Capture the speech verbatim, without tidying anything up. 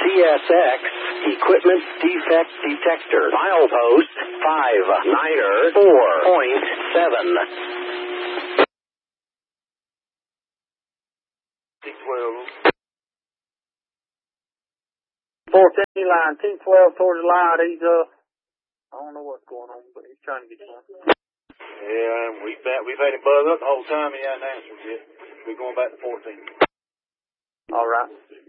S X Equipment Defect Detector. Milepost five niner four point seven. T twelve. fourteen line T twelve towards the light. He's uh, I don't know what's going on, but he's trying to get one. Yeah, and we've been, we've had him buzz up the whole time. He hasn't answered yet. We're going back to fourteen. All right.